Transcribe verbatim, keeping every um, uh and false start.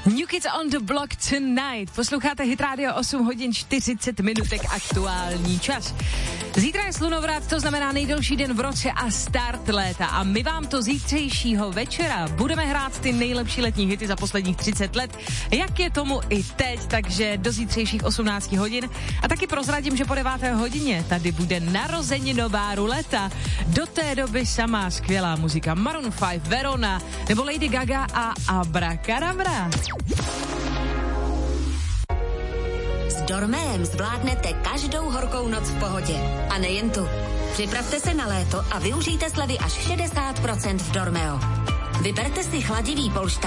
New Kids on the Block Tonight. Posloucháte Hit Radio, osm hodin čtyřicet minutek aktuální čas. Zítra je slunovrat, to znamená nejdelší den v roce a start léta. A my vám to zítřejšího večera budeme hrát ty nejlepší letní hity za posledních třicet let, jak je tomu i teď, takže do zítřejších osmnáct hodin. A taky prozradím, že po deváté hodině tady bude narozeninová ruleta. Do té doby samá skvělá muzika Maroon pět, Verona nebo Lady Gaga a Abracadabra. S Dormeem zvládnete každou horkou noc v pohodě. A nejen tu. Připravte se na léto a využijte slevy až šedesát procent v Dormeo. Vyberte si chladivý polštář